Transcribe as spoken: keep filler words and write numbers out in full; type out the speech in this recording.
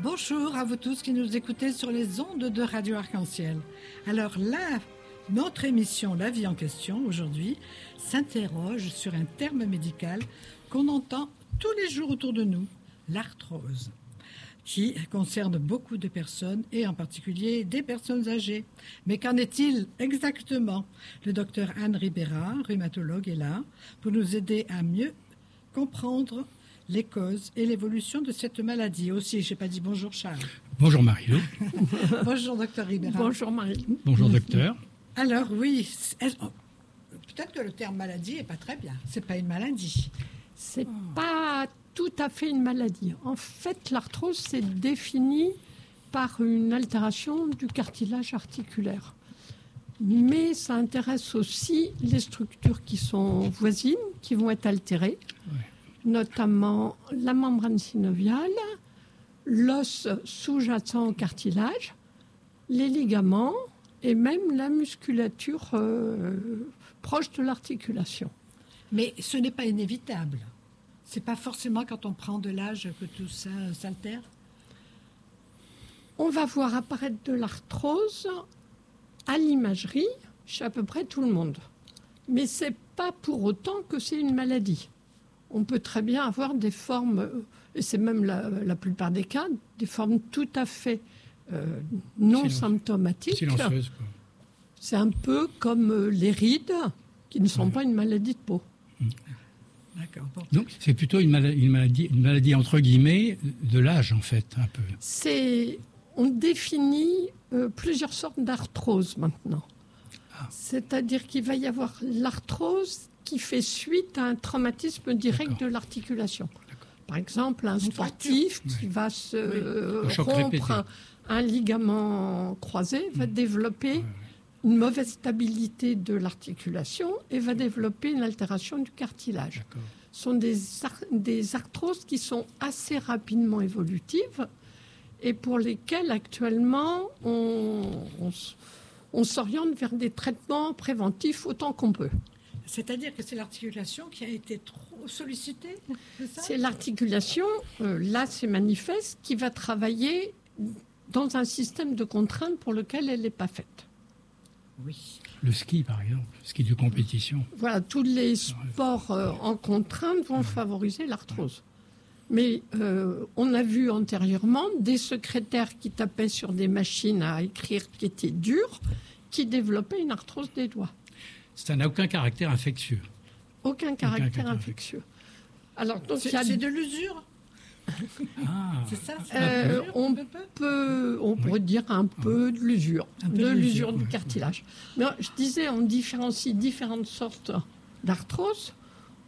Bonjour à vous tous qui nous écoutez sur les ondes de Radio Arc-en-Ciel. Alors là, notre émission La vie en question aujourd'hui s'interroge sur un terme médical qu'on entend tous les jours autour de nous, l'arthrose, qui concerne beaucoup de personnes et en particulier des personnes âgées. Mais qu'en est-il exactement? Le docteur Anne Ribera, rhumatologue, est là pour nous aider à mieux comprendre les causes et l'évolution de cette maladie. Aussi, je n'ai pas dit bonjour Charles. Bonjour Marie-Lou. Bonjour docteur Ribera. Bonjour Marie. Bonjour docteur. Alors oui, peut-être que le terme maladie n'est pas très bien. C'est pas une maladie. C'est oh. pas tout à fait une maladie. En fait, l'arthrose, c'est défini par une altération du cartilage articulaire. Mais ça intéresse aussi les structures qui sont voisines, qui vont être altérées. Ouais. Notamment la membrane synoviale, l'os sous-jacent au cartilage, les ligaments et même la musculature euh, proche de l'articulation. Mais ce n'est pas inévitable. Ce n'est pas forcément quand on prend de l'âge que tout ça s'altère. On va voir apparaître de l'arthrose à l'imagerie chez à peu près tout le monde. Mais ce n'est pas pour autant que c'est une maladie. On peut très bien avoir des formes, et c'est même la, la plupart des cas, des formes tout à fait euh, non Silence. symptomatiques. Silencieuses, quoi. C'est un peu comme les rides, qui ne sont ouais. pas une maladie de peau. Mmh. D'accord. Bon. Donc, c'est plutôt une maladie, une, maladie, une maladie, entre guillemets, de l'âge, en fait, un peu. C'est, on définit euh, plusieurs sortes d'arthrose, maintenant. Ah. C'est-à-dire qu'il va y avoir l'arthrose qui fait suite à un traumatisme direct D'accord. de l'articulation. D'accord. Par exemple, un sportif oui. qui va se oui. rompre un, un ligament croisé va mmh. développer oui, oui. une mauvaise stabilité de l'articulation et va développer une altération du cartilage. D'accord. Ce sont des, ar- des arthroses qui sont assez rapidement évolutives et pour lesquelles actuellement on, on, on s'oriente vers des traitements préventifs autant qu'on peut. C'est-à-dire que c'est l'articulation qui a été trop sollicitée, c'est ça ? C'est l'articulation, euh, là c'est manifeste, qui va travailler dans un système de contraintes pour lequel elle n'est pas faite. Oui. Le ski, par exemple, le ski de compétition. Voilà, tous les sports euh, en contrainte vont ouais. favoriser l'arthrose. Mais euh, on a vu antérieurement des secrétaires qui tapaient sur des machines à écrire qui étaient dures, qui développaient une arthrose des doigts. Ça n'a aucun caractère infectieux. Aucun caractère, aucun caractère infectieux. Alors, donc, c'est, y a... c'est de l'usure. Ah, c'est ça c'est euh, on peut, on pourrait oui. dire un peu oui. de l'usure, un peu de, de l'usure, l'usure du oui. cartilage. Mais je disais, on différencie différentes sortes d'arthrose.